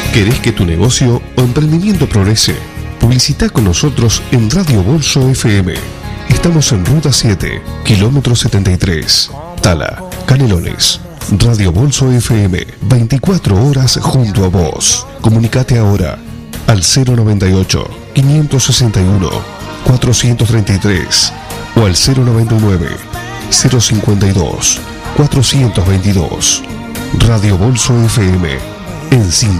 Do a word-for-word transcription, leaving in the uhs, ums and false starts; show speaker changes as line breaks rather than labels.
¿Querés que tu negocio o emprendimiento progrese? Publicita con nosotros en Radio Bolso F M. Estamos en Ruta siete, kilómetro setenta y tres, Tala, Canelones. Radio Bolso F M, veinticuatro horas junto a vos. Comunicate ahora al cero noventa y ocho, quinientos sesenta y uno, cuatrocientos treinta y tres o al cero noventa y nueve, cero cincuenta y dos, cuatrocientos veintidós. Radio Bolso F M, en sintonía.